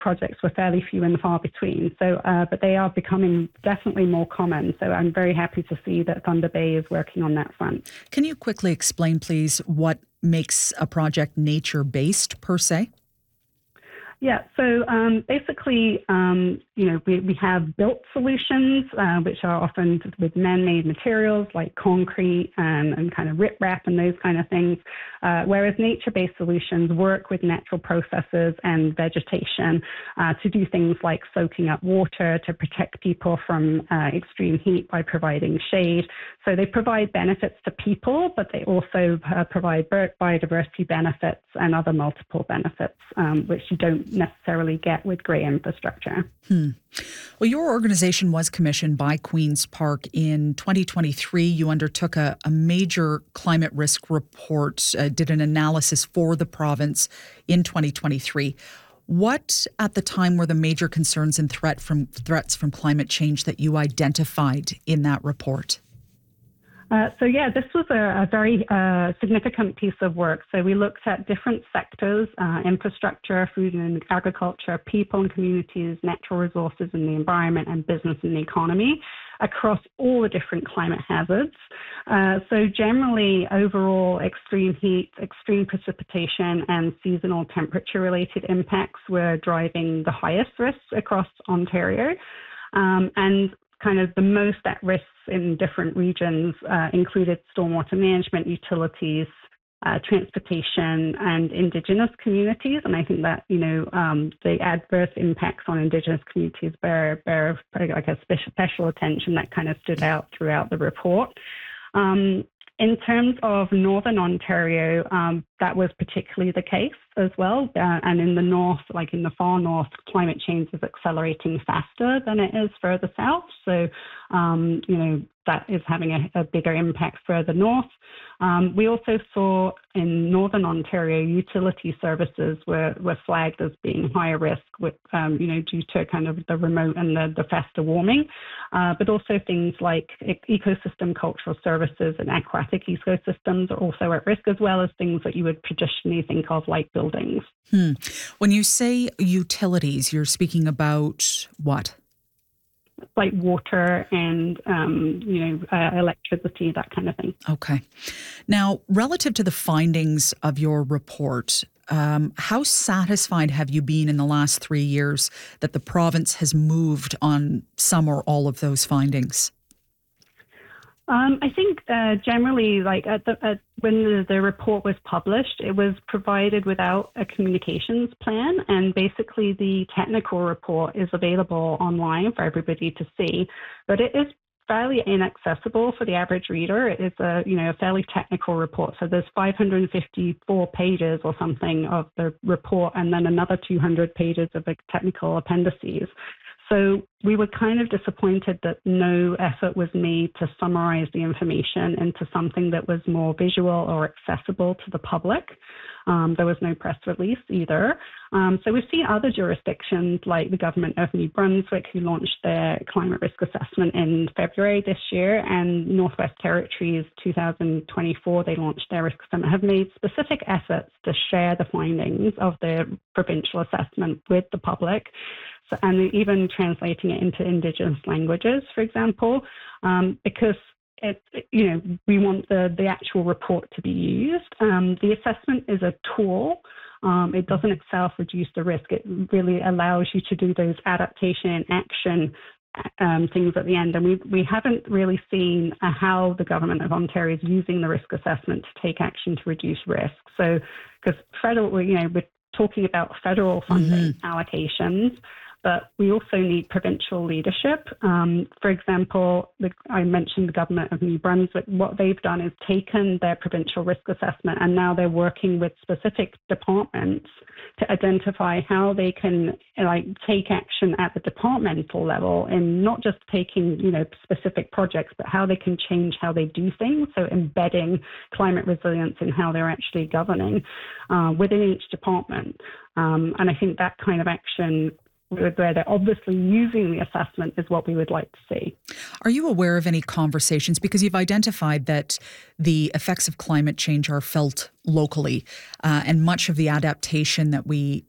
projects were fairly few and far between. So, but they are becoming definitely more common. So I'm very happy to see that Thunder Bay is working on that front. Can you quickly explain, please, what makes a project nature-based per se? Yeah, so basically, we have built solutions, which are often with man-made materials like concrete and kind of riprap and those kind of things, whereas nature-based solutions work with natural processes and vegetation to do things like soaking up water, to protect people from extreme heat by providing shade. So they provide benefits to people, but they also provide biodiversity benefits and other multiple benefits, which you don't necessarily get with grey infrastructure. Well, your organization was commissioned by Queen's Park in 2023. You undertook a major climate risk report, did an analysis for the province in 2023. What, at the time, were the major concerns and threats from climate change that you identified in that report? This was a very significant piece of work. So we looked at different sectors, infrastructure, food and agriculture, people and communities, natural resources and the environment, and business and the economy across all the different climate hazards. So generally, overall, extreme heat, extreme precipitation, and seasonal temperature-related impacts were driving the highest risks across Ontario. And kind of the most at risk in different regions included stormwater management, utilities, transportation, and Indigenous communities. And I think that, the adverse impacts on Indigenous communities bear like a special attention that kind of stood out throughout the report. In terms of Northern Ontario, that was particularly the case as well. And in the north, like in the far north, climate change is accelerating faster than it is further south. So, that is having a bigger impact further north. We also saw in Northern Ontario, utility services were flagged as being higher risk with, due to kind of the remote and the faster warming, but also things like ecosystem cultural services and aquatic ecosystems are also at risk, as well as things that you would traditionally think of like buildings. When you say utilities, you're speaking about what? Like water and, electricity, that kind of thing. Okay. Now, relative to the findings of your report, how satisfied have you been in the last 3 years that the province has moved on some or all of those findings? I think generally, like when the report was published, it was provided without a communications plan, and basically the technical report is available online for everybody to see, but it is fairly inaccessible for the average reader. It is a fairly technical report. So there's 554 pages or something of the report, and then another 200 pages of technical appendices. So we were kind of disappointed that no effort was made to summarize the information into something that was more visual or accessible to the public. There was no press release either. So we've seen other jurisdictions like the government of New Brunswick, who launched their climate risk assessment in February this year, and Northwest Territories 2024, they launched their risk assessment, have made specific efforts to share the findings of their provincial assessment with the public. And even translating it into Indigenous languages, for example, because we want the actual report to be used. The assessment is a tool. It doesn't itself reduce the risk. It really allows you to do those adaptation and action things at the end. And we haven't really seen how the government of Ontario is using the risk assessment to take action to reduce risk. So, because federal, we're talking about federal funding allocations, but we also need provincial leadership. For example, I mentioned the government of New Brunswick. What they've done is taken their provincial risk assessment, and now they're working with specific departments to identify how they can take action at the departmental level, and not just taking specific projects, but how they can change how they do things. So embedding climate resilience in how they're actually governing within each department. And I think that kind of action, where they're obviously using the assessment, is what we would like to see. Are you aware of any conversations, because you've identified that the effects of climate change are felt locally, and much of the adaptation that we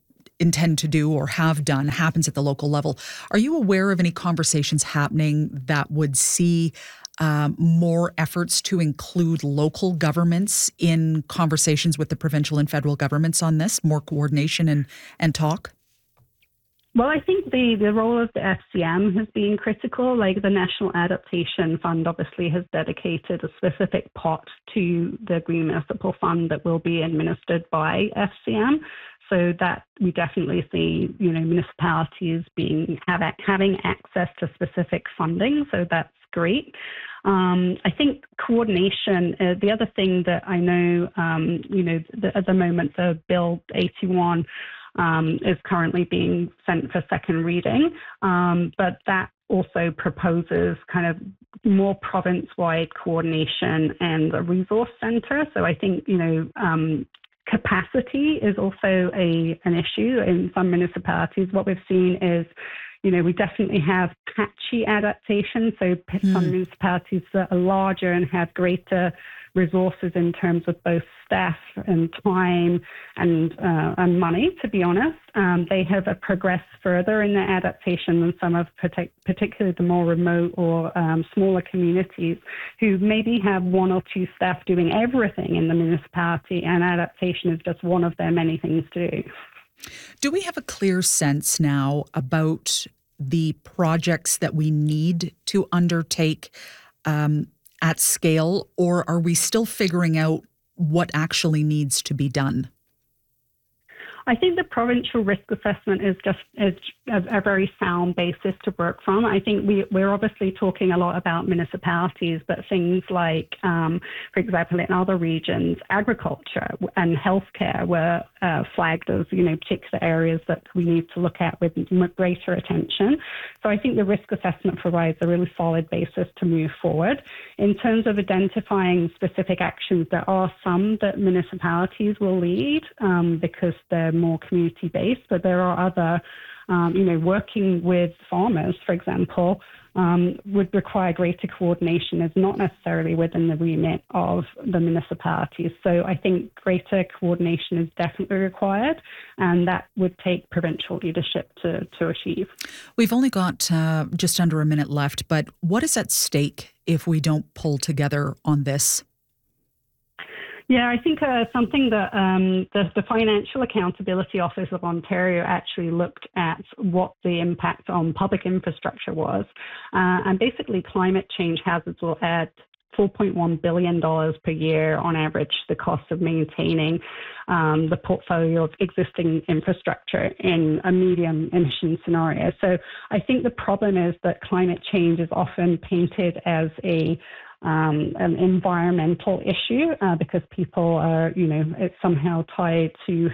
intend to do or have done happens at the local level. Are you aware of any conversations happening that would see more efforts to include local governments in conversations with the provincial and federal governments on this, more coordination and talk? Well, I think the role of the FCM has been critical. Like the National Adaptation Fund obviously has dedicated a specific pot to the Green Municipal Fund that will be administered by FCM. So that we definitely see, municipalities having access to specific funding. So that's great. I think coordination, the other thing that I know, at the moment, the Bill 81 is currently being sent for second reading, but that also proposes kind of more province-wide coordination and a resource center. So I think, capacity is also an issue in some municipalities. What we've seen is, we definitely have patchy adaptation. So some municipalities that are larger and have greater resources in terms of both staff and time and money, to be honest, they have progressed further in their adaptation than some of particularly the more remote or smaller communities who maybe have one or two staff doing everything in the municipality, and adaptation is just one of their many things to do. Do we have a clear sense now about the projects that we need to undertake at scale, or are we still figuring out what actually needs to be done? I think the provincial risk assessment is a very sound basis to work from. I think we're obviously talking a lot about municipalities, but things like, for example, in other regions, agriculture and healthcare were flagged as, particular areas that we need to look at with greater attention. So I think the risk assessment provides a really solid basis to move forward. In terms of identifying specific actions, there are some that municipalities will lead because they're more community-based, but there are other, working with farmers, for example, would require greater coordination. Is not necessarily within the remit of the municipalities. So I think greater coordination is definitely required, and that would take provincial leadership to achieve. We've only got just under a minute left, but what is at stake if we don't pull together on this? Yeah, I think something that the Financial Accountability Office of Ontario actually looked at what the impact on public infrastructure was. And basically climate change hazards will add $4.1 billion per year on average, the cost of maintaining the portfolio of existing infrastructure in a medium emission scenario. So I think the problem is that climate change is often painted as an environmental issue because people are, it's somehow tied to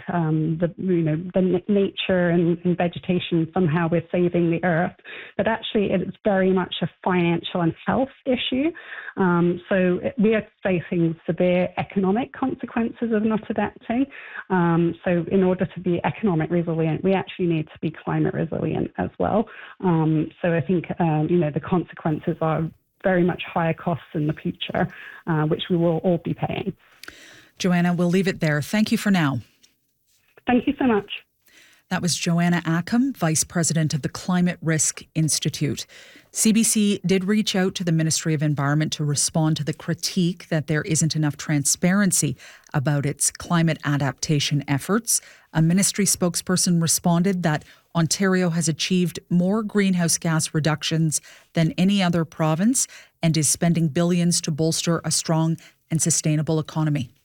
the nature and vegetation. Somehow we're saving the earth, but actually it's very much a financial and health issue. So we are facing severe economic consequences of not adapting. So in order to be economic resilient, we actually need to be climate resilient as well. So I think, the consequences are very much higher costs in the future, which we will all be paying. Joanna, we'll leave it there. Thank you for now. Thank you so much. That was Joanna Ackham, Vice President of the Climate Risk Institute. CBC did reach out to the Ministry of Environment to respond to the critique that there isn't enough transparency about its climate adaptation efforts. A ministry spokesperson responded that Ontario has achieved more greenhouse gas reductions than any other province and is spending billions to bolster a strong and sustainable economy.